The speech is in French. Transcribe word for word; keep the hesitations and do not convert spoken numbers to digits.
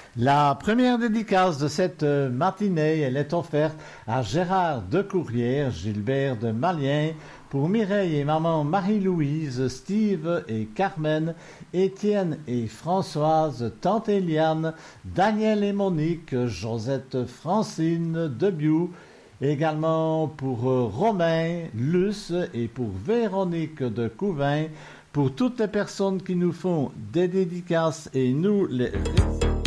La première dédicace de cette matinée, elle est offerte à Gérard de Courrières, Gilbert de Malien, pour Mireille et maman Marie-Louise, Steve et Carmen, Étienne et Françoise, tante Eliane, Daniel et Monique, Josette Francine Debiou, également pour Romain, Luce et pour Véronique de Couvin, pour toutes les personnes qui nous font des dédicaces et nous les